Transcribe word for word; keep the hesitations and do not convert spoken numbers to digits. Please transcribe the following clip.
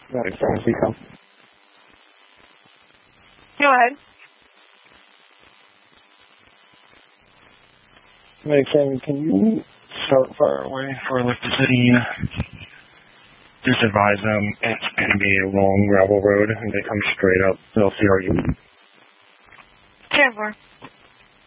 Right, so we come. Go ahead. Like saying, can you start far away for like the city? Just advise them it's going to be a long gravel road, and they come straight up. They'll see our unit. ten four.